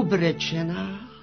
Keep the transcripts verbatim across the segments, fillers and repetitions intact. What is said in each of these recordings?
ubrečená.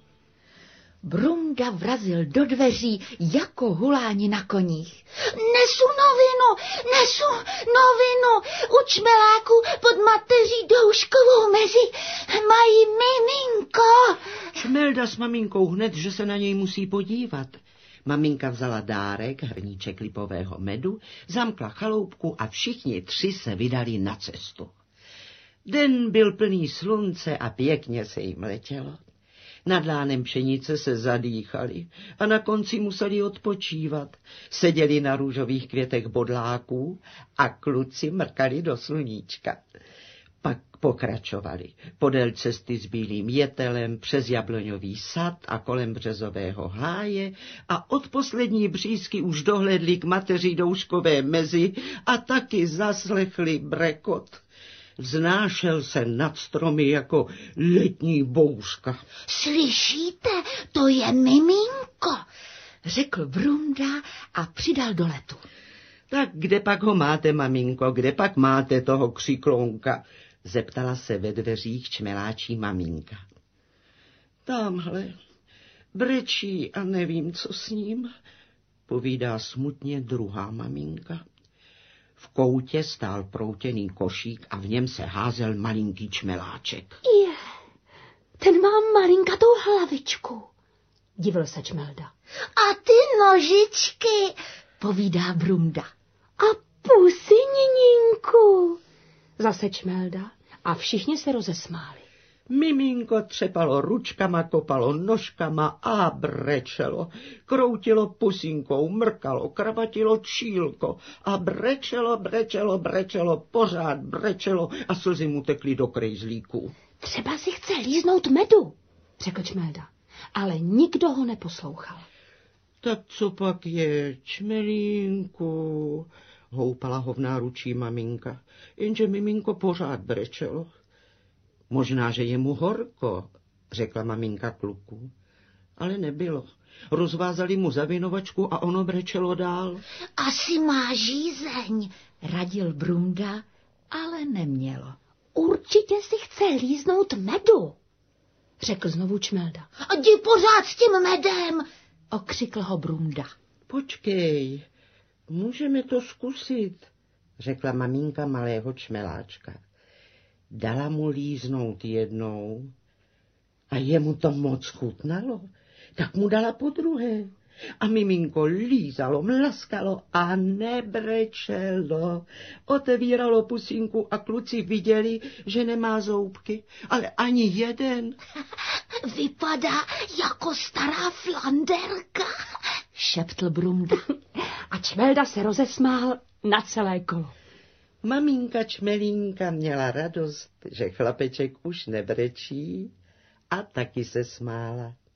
Brunda vrazil do dveří jako huláni na koních. Nesu novinu, nesu novinu. U čmeláku pod mateří douškovou mezi mají miminko. Čmelda s maminkou hned, že se na něj musí podívat. Maminka vzala dárek, hrníček lipového medu, zamkla chaloupku a všichni tři se vydali na cestu. Den byl plný slunce a pěkně se jim letělo. Nad lánem pšenice se zadýchali a na konci museli odpočívat. Seděli na růžových květech bodláků a kluci mrkali do sluníčka. Pak pokračovali podél cesty s bílým jetelem, přes jabloňový sad a kolem březového háje a od poslední břízky už dohlédli k mateří douškové mezi a taky zaslechli brekot. Vznášel se nad stromy jako letní bouřka. Slyšíte, to je miminko, řekl Brunda a přidal do letu. Tak kde pak ho máte, maminko, kde pak máte toho křiklonka? Zeptala se ve dveřích čmeláčí maminka. Tamhle brečí a nevím, co s ním, povídá smutně druhá maminka. V koutě stál proutěný košík a v něm se házel malinký čmeláček. Je, ten má malinkatou hlavičku, divil se Čmelda. A ty nožičky, povídá Brunda. A pusy, Nininku, zase Čmelda a všichni se rozesmáli. Miminko třepalo ručkama, kopalo nožkama a brečelo. Kroutilo pusinkou, mrkalo, kravatilo čílko a brečelo, brečelo, brečelo, pořád brečelo a slzy mu tekly do krejzlíků. Třeba si chce líznout medu, řekl Čmelda, ale nikdo ho neposlouchal. Tak co pak je, čmelínku, houpala ho v náručí maminka, jenže miminko pořád brečelo. Možná, že je mu horko, řekla maminka kluku, ale nebylo. Rozvázali mu zavinovačku a ono brečelo dál. Asi má žízeň, radil Brunda, ale nemělo. Určitě si chce líznout medu, řekl znovu Čmelda. A jdi pořád s tím medem, okřikl ho Brunda. Počkej, můžeme to zkusit, řekla maminka malého čmeláčka. Dala mu líznout jednou a jemu to moc chutnalo, tak mu dala podruhé. A miminko lízalo, mlaskalo a nebrečelo. Otevíralo pusinku a kluci viděli, že nemá zoubky, ale ani jeden. Vypadá jako stará flanderka, šeptl Brunda. A Čmelda se rozesmál na celé kolo. Maminka Čmelínka měla radost, že chlapeček už nebrečí a taky se smála.